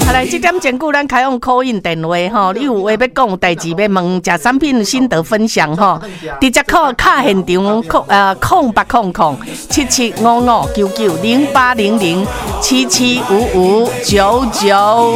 好来，这点前久咱开放 call in 电话吼，你有话要讲，有代志要问，食产品心得分享吼，直接靠卡现场08007755990800775599。